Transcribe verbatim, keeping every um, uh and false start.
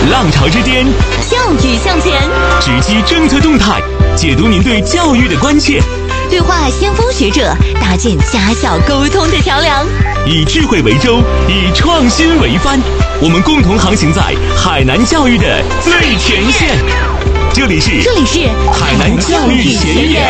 浪潮之巅， 教育向前， 直击政策动态，解读您对教育的关切， 对话先锋学者，搭建家校沟通的桥梁。 以智慧为舟，以创新为帆，我们共同航行在海南教育的最前线。这里是这里是海南教育学院。